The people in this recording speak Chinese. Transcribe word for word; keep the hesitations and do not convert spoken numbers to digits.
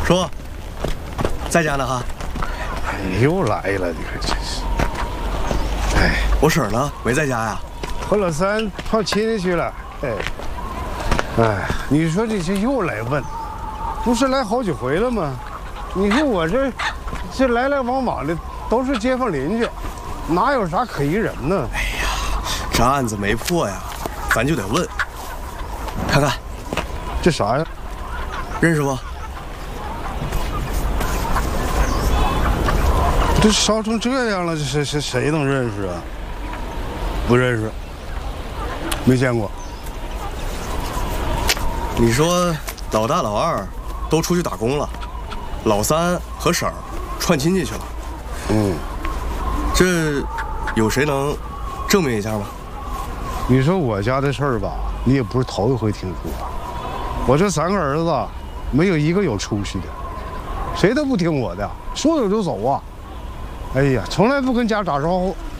叔，在家呢哈？ 你又来了，你看真是。哎， 我婶儿呢？没在家呀？ 和老三跑亲戚去了。哎，哎，你说这这又来问，不是来好几回了吗？你说我这这来来往往的都是街坊邻居，哪有啥可疑人呢？ 哎呀，这案子没破呀，咱就得问，看看这啥呀？ 认识不？ 这烧成这样了，这谁谁谁能认识啊？不认识，没见过。 你说老大老二都出去打工了，老三和婶儿串亲戚去了。 嗯， 这有谁能证明一下吗？ 你说我家的事儿吧，你也不是头一回听说。我这三个儿子，没有一个有出息的，谁都不听我的，说走就走啊。哎呀，从来不跟家打招呼。